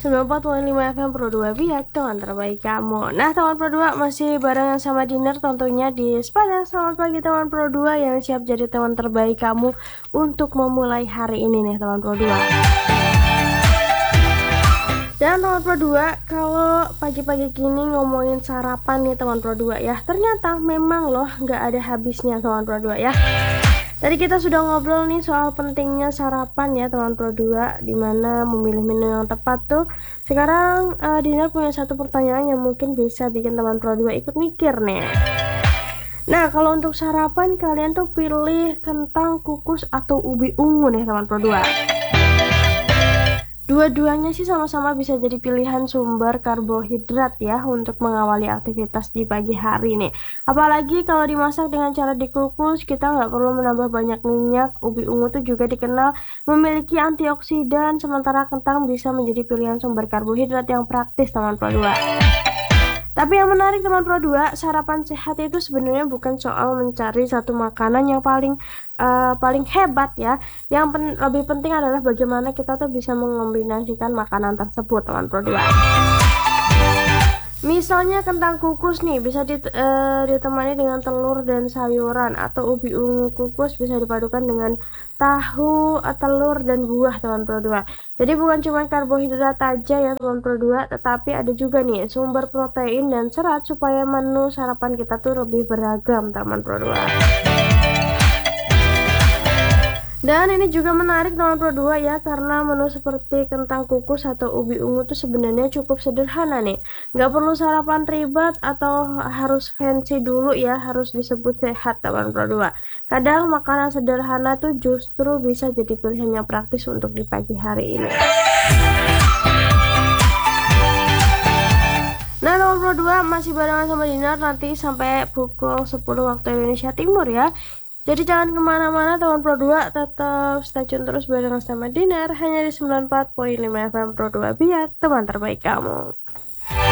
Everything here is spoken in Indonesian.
94.5 FM Pro 2 Biak, teman terbaik kamu. Nah, teman Pro 2 masih barengan sama Dinner tentunya di Sepanjang. Selamat pagi teman Pro 2 yang siap jadi teman terbaik kamu untuk memulai hari ini nih teman Pro 2. Dan teman Pro 2, kalau pagi-pagi gini ngomongin sarapan nih teman Pro 2 ya, ternyata memang loh nggak ada habisnya teman Pro 2 ya. Tadi kita sudah ngobrol nih soal pentingnya sarapan ya teman Pro 2, dimana memilih menu yang tepat tuh. Sekarang Dina punya satu pertanyaan yang mungkin bisa bikin teman Pro 2 ikut mikir nih. Nah, kalau untuk sarapan kalian tuh pilih kentang kukus atau ubi ungu nih teman Pro 2. Dua-duanya sih sama-sama bisa jadi pilihan sumber karbohidrat ya untuk mengawali aktivitas di pagi hari nih. Apalagi kalau dimasak dengan cara dikukus, kita nggak perlu menambah banyak minyak. Ubi ungu tuh juga dikenal memiliki antioksidan, sementara kentang bisa menjadi pilihan sumber karbohidrat yang praktis teman Pro 2. Tapi yang menarik teman Pro 2, sarapan sehat itu sebenarnya bukan soal mencari satu makanan yang paling hebat ya. Yang lebih penting adalah bagaimana kita tuh bisa mengombinasikan makanan tersebut teman Pro 2. Misalnya kentang kukus nih bisa ditemani dengan telur dan sayuran, atau ubi ungu kukus bisa dipadukan dengan tahu, telur dan buah teman Pro 2. Jadi bukan cuma karbohidrat aja ya teman Pro 2, tetapi ada juga nih sumber protein dan serat supaya menu sarapan kita tuh lebih beragam teman Pro 2. Dan ini juga menarik teman Pro 2 ya, karena menu seperti kentang kukus atau ubi ungu tuh sebenarnya cukup sederhana nih. Nggak perlu sarapan ribet atau harus fancy dulu ya, harus disebut sehat teman Pro 2. Kadang makanan sederhana tuh justru bisa jadi pilihan yang praktis untuk di pagi hari ini. Nah, teman Pro 2 masih barengan sama Dinar nanti sampai pukul 10 waktu Indonesia Timur ya. Jadi jangan kemana-mana teman Pro 2, tetap stay tune terus barengan sama Dinar hanya di 94.5 FM Pro 2 Biak, teman terbaik kamu.